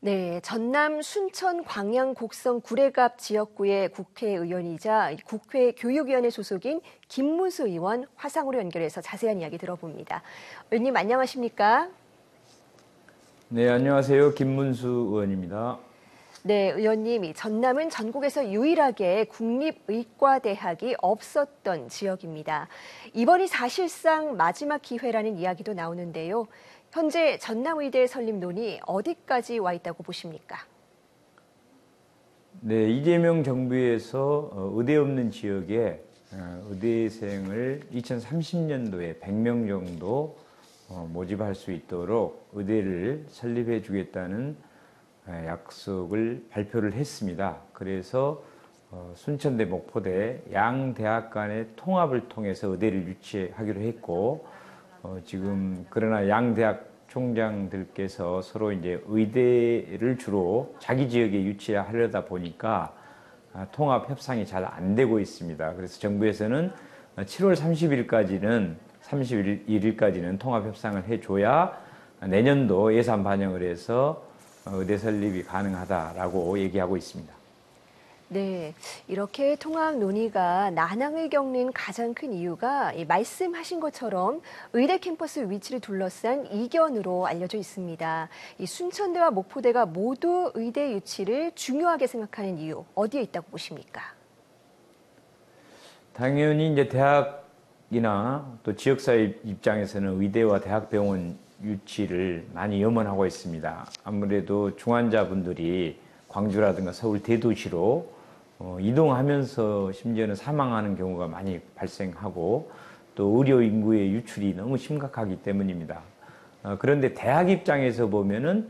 네, 전남 순천 광양 곡성 구례갑 지역구의 국회의원이자 국회 교육위원회 소속인 김문수 의원 화상으로 연결해서 자세한 이야기 들어봅니다. 의원님 안녕하십니까? 네, 안녕하세요. 김문수 의원입니다. 네, 의원님, 전남은 전국에서 유일하게 국립의과대학이 없었던 지역입니다. 이번이 사실상 마지막 기회라는 이야기도 나오는데요. 현재 전남의대 설립론이 어디까지 와 있다고 보십니까? 네, 이재명 정부에서 의대 없는 지역에 의대생을 2030년도에 100명 정도 모집할 수 있도록 의대를 설립해 주겠다는 약속을 발표를 했습니다. 그래서 순천대, 목포대 양 대학 간의 통합을 통해서 의대를 유치하기로 했고, 지금 그러나 양 대학 총장들께서 서로 이제 의대를 주로 자기 지역에 유치하려다 보니까 통합 협상이 잘 안 되고 있습니다. 그래서 정부에서는 7월 31일까지는 통합 협상을 해줘야 내년도 예산 반영을 해서 의대 설립이 가능하다라고 얘기하고 있습니다. 네, 이렇게 통합 논의가 난항을 겪는 가장 큰 이유가 말씀하신 것처럼 의대 캠퍼스 위치를 둘러싼 이견으로 알려져 있습니다. 이 순천대와 목포대가 모두 의대 유치를 중요하게 생각하는 이유, 어디에 있다고 보십니까? 당연히 이제 대학이나 또 지역사회 입장에서는 의대와 대학병원 유치를 많이 염원하고 있습니다. 아무래도 중환자분들이 광주라든가 서울 대도시로 이동하면서 심지어는 사망하는 경우가 많이 발생하고 또 의료 인구의 유출이 너무 심각하기 때문입니다. 그런데 대학 입장에서 보면은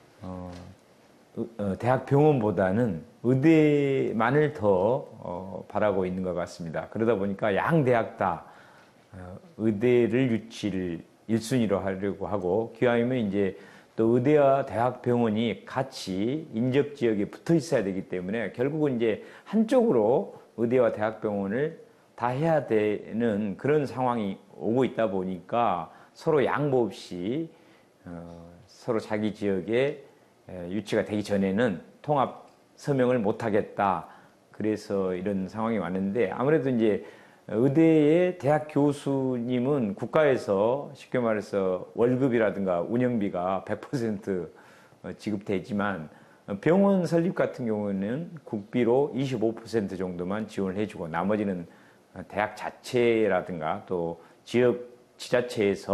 대학 병원보다는 의대만을 더 바라고 있는 것 같습니다. 그러다 보니까 양 대학 다 의대를 유치를 1순위로 하려고 하고, 기왕이면 이제 또 의대와 대학병원이 같이 인접 지역에 붙어 있어야 되기 때문에 결국은 이제 한쪽으로 의대와 대학병원을 다 해야 되는 그런 상황이 오고 있다 보니까 서로 양보 없이 서로 자기 지역에 유치가 되기 전에는 통합 서명을 못 하겠다. 그래서 이런 상황이 왔는데, 아무래도 이제 의대의 대학 교수님은 국가에서 쉽게 말해서 월급이라든가 운영비가 100% 지급되지만 병원 설립 같은 경우는 국비로 25% 정도만 지원을 해주고 나머지는 대학 자체라든가 또 지역 지자체에서